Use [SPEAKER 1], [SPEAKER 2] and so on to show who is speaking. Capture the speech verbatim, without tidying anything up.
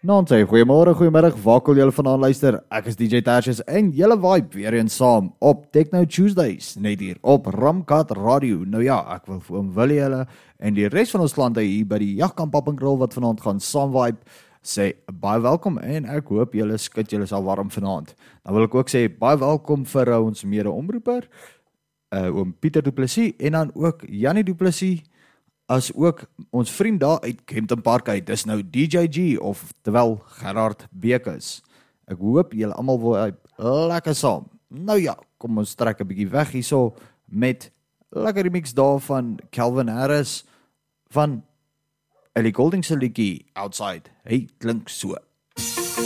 [SPEAKER 1] Nou, sê, goeiemôre, goeiemiddag, waar wil julle vanaand luister? Ek is D J Tashes en julle vibe weer eens saam op Techno Tuesdays, net hier op Ramkat Radio. Nou ja, ek wil vir oom Willie julle en die res van ons klante hier by die Jagkamp Pap en Grill wat vanaand gaan saam vibe, sê baie welkom en ek hoop julle skit julle sal warm vanaand. Dan wil ek ook sê baie welkom vir uh, ons mede-omroeper, uh, oom Pieter Du Plessis en dan ook Jannie Du Plessis, as ook ons vriend daar uit Kempton Park uit, dis nou D J G, of terwyl Gerard Bekes. Ek hoop julle almal wil lekker saam. Nou ja, kom ons trek 'n bietjie weg hierso met lekker remix daar van Calvin Harris van Ellie Goulding se liedjie Outside. Hey, klink so.